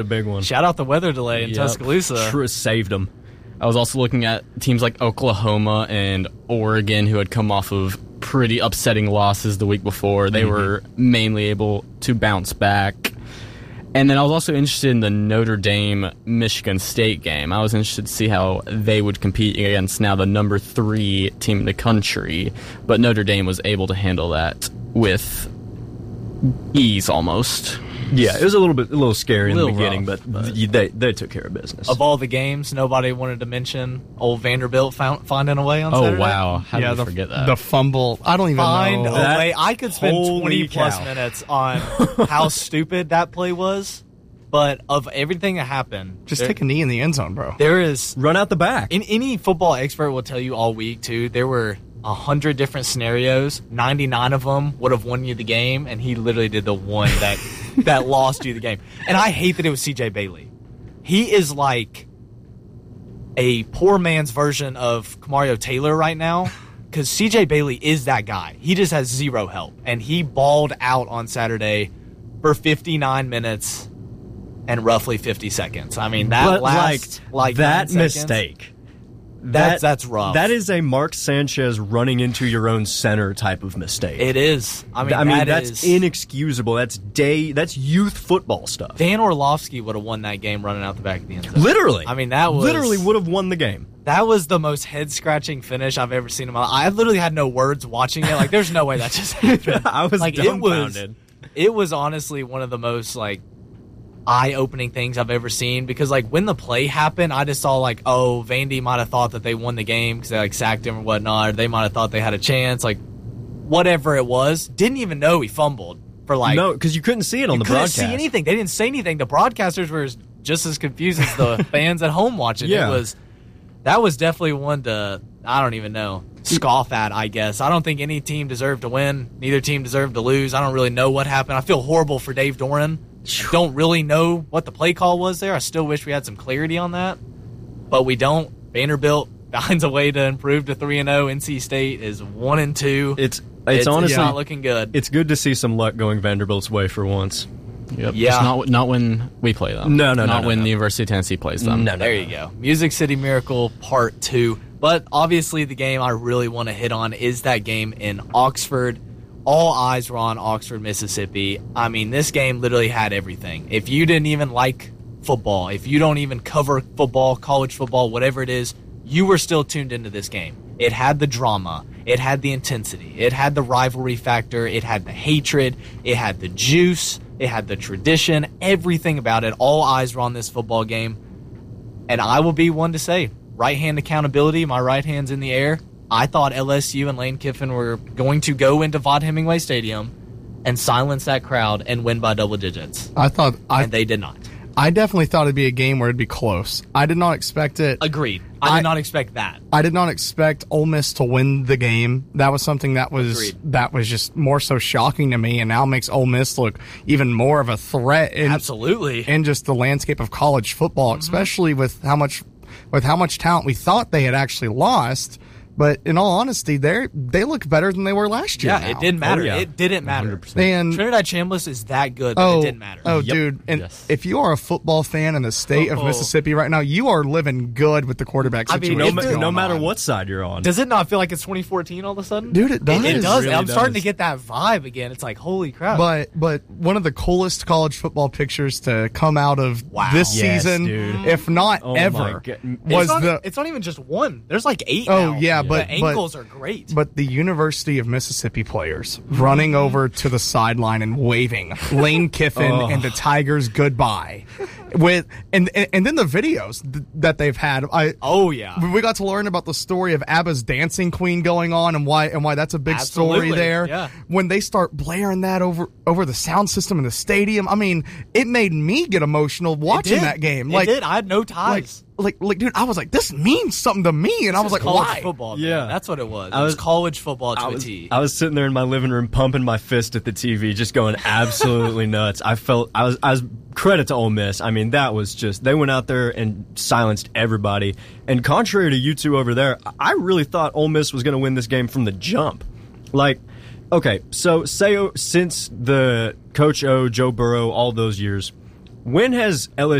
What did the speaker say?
a big one. Shout out the weather delay in Tuscaloosa. Saved them. I was also looking at teams like Oklahoma and Oregon who had come off of pretty upsetting losses the week before. They were mainly able to bounce back. And then I was also interested in the Notre Dame-Michigan State game. I was interested to see how they would compete against now the number 3 team in the country. But Notre Dame was able to handle that with ease almost. Yeah, it was a little scary in the beginning, rough, but they took care of business. Of all the games, nobody wanted to mention old Vanderbilt finding a way on Saturday. Oh, wow. How did I forget that? The fumble. I don't even Find know. a way. I could spend Holy 20-plus cow. minutes on how stupid that play was, but of everything that happened... Just take a knee in the end zone, bro. There is... Run out the back. Any football expert will tell you all week, too, there were 100 different scenarios. 99 of them would have won you the game, and he literally did the one that lost you the game. And I hate that it was C.J. Bailey. He is like a poor man's version of Kamario Taylor right now, because C.J. Bailey is that guy. He just has zero help, and he balled out on Saturday for 59 minutes and roughly 50 seconds. I mean, that But, last like that 9 seconds, mistake. That's rough. That is a Mark Sanchez running into your own center type of mistake. It is. I mean, that's inexcusable. That's youth football stuff. Dan Orlovsky would have won that game running out the back of the end zone. Literally. I mean, that was literally would have won the game. That was the most head-scratching finish I've ever seen in my life. I literally had no words watching it. Like, there's no way that just happened. I was like, dumbfounded. It was honestly one of the most, like, eye-opening things I've ever seen, because like when the play happened, I just saw like, oh, Vandy might have thought that they won the game because they like sacked him or whatnot, or they might have thought they had a chance, like whatever it was. Didn't even know he fumbled for like, no, because you couldn't see it on the broadcast. Couldn't see anything. They didn't say anything. The broadcasters were just as confused as the fans at home watching. Yeah. That was definitely one to, I don't even know, scoff at, I guess. I don't think any team deserved to win. Neither team deserved to lose. I don't really know what happened. I feel horrible for Dave Doran. Don't really know what the play call was there. I still wish we had some clarity on that, but we don't. Vanderbilt finds a way to improve to 3-0. NC State is 1-2. It's honestly not looking good. It's good to see some luck going Vanderbilt's way for once. Yep. Yeah. Just not when we play them. Not when the University of Tennessee plays them. There you go. Music City Miracle Part 2. But obviously the game I really want to hit on is that game in Oxford. All eyes were on Oxford, Mississippi. I mean, this game literally had everything. If you didn't even like football, if you don't even cover football, college football, whatever it is, you were still tuned into this game. It had the drama. It had the intensity. It had the rivalry factor. It had the hatred. It had the juice. It had the tradition. Everything about it. All eyes were on this football game. And I will be one to say, right hand accountability, my right hand's in the air. I thought LSU and Lane Kiffin were going to go into Vaught Hemingway Stadium and silence that crowd and win by double digits. And they did not. I definitely thought it'd be a game where it'd be close. I did not expect it. Agreed. I did not expect that. I did not expect Ole Miss to win the game. That was something that was Agreed. that was just more so shocking to me, and now makes Ole Miss look even more of a threat Absolutely. in just the landscape of college football, especially with how much talent we thought they had actually lost. But in all honesty, they look better than they were last year. Yeah, now. it didn't matter. Oh, yeah. It didn't matter. 100%. And Trinidad Chambliss is that good that it didn't matter. Oh, Yep. dude. And Yes. if you are a football fan in the state of Mississippi right now, you are living good with the quarterback I mean, situation. if No matter on. what side you're on. Does it not feel like it's 2014 all of a sudden? Dude, it does. It does. really I'm starting to does. get that vibe again. It's like, holy crap. But one of the coolest college football pictures to come out of this Yes, season, dude. if not Oh my ever, God. was it's not even just one. There's like 8 Oh, now. yeah, but- the ankles are great. But the University of Mississippi players running over to the sideline and waving Lane Kiffin and the Tigers goodbye, with and then the videos that they've had. Oh, yeah. We got to learn about the story of ABBA's Dancing Queen going on and why that's a big story Absolutely, there. yeah. When they start blaring that over the sound system in the stadium, I mean, it made me get emotional watching that game. It did. I had no ties. Like, dude, I was like, this means something to me, and I was like, college why? football. Yeah. Man. That's what it was. It I was was- college football to a T. I was sitting there in my living room pumping my fist at the TV, just going absolutely nuts. I was credit to Ole Miss. I mean, that was just, they went out there and silenced everybody. And contrary to you two over there, I really thought Ole Miss was going to win this game from the jump. Like, okay, so since the Coach O, Joe Burrow, all those years, When has LSU